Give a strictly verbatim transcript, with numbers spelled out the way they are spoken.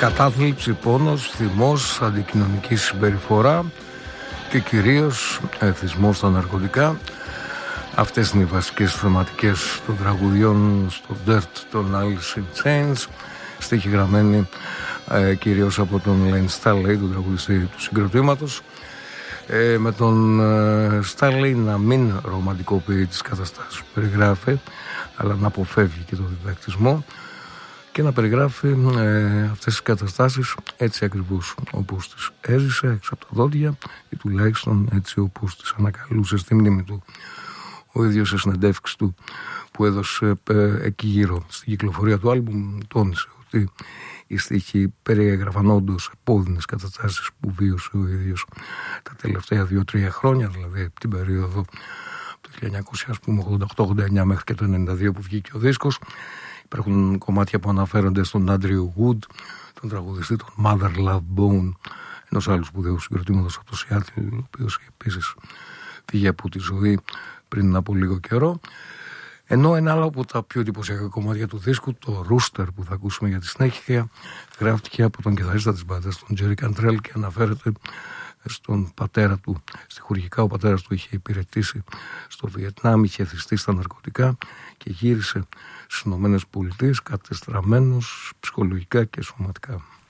Κατάθλιψη, πόνος, θυμός, αντικοινωνική συμπεριφορά και κυρίως εθισμός στα ναρκωτικά. Αυτές είναι οι βασικές θεματικές των τραγουδιών στο Dirt των Alice in Chains, στίχοι γραμμένοι ε, κυρίως από τον Lane Staley, τον τραγουδιστή του συγκροτήματος, ε, με τον ε, Staley να μην ρομαντικοποιεί τις καταστάσεις που περιγράφει, αλλά να αποφεύγει και τον διδακτισμό και να περιγράφει ε, αυτές τις καταστάσεις έτσι ακριβώς όπως τις έζησε, έξω από τα δόντια, ή τουλάχιστον έτσι όπως τις ανακαλούσε στη μνήμη του. Ο ίδιος σε συνεντεύξεις του που έδωσε ε, εκεί γύρω στην κυκλοφορία του άλμπουμ τόνισε ότι οι στίχοι περιέγραφαν όντως επώδυνες καταστάσεις που βίωσε ο ίδιος τα τελευταία δύο τρία χρόνια, δηλαδή την περίοδο του χίλια εννιακόσια ογδόντα οκτώ ογδόντα εννιά μέχρι και το ενενήντα δύο που βγήκε ο δίσκος. Υπάρχουν κομμάτια που αναφέρονται στον Άντριου Wood, τον τραγουδιστή, τον Mother Love Bone, ενός άλλου σπουδαίου συγκροτήματος από το Σιάτλ, ο οποίος επίσης φύγε από τη ζωή πριν από λίγο καιρό. Ενώ ένα άλλο από τα πιο εντυπωσιακά κομμάτια του δίσκου, το Rooster που θα ακούσουμε για τη συνέχεια, γράφτηκε από τον κιθαρίστα της μπάντας, τον Jerry Cantrell, και αναφέρεται στον πατέρα του. Στιχουργικά ο πατέρας του είχε υπηρετήσει στο Βιετνάμ, είχε θυστεί στα ναρκωτικά και γύρισε στις Ηνωμένες Πολιτείες κατεστραμμένος ψυχολογικά και σωματικά.